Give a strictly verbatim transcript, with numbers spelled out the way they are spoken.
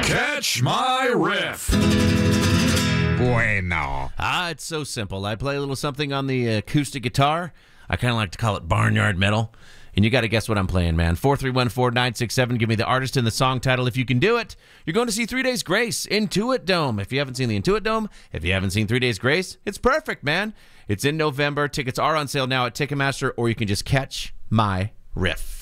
Catch My Riff. Bueno. Ah, it's so simple. I play a little something on the acoustic guitar. I kind of like to call it barnyard metal. And you got to guess what I'm playing, man. four three one four nine six seven. Give me the artist and the song title. If you can do it, you're going to see Three Days Grace, Intuit Dome. If you haven't seen the Intuit Dome, if you haven't seen Three Days Grace, it's perfect, man. It's in November. Tickets are on sale now at Ticketmaster, or you can just catch my riff.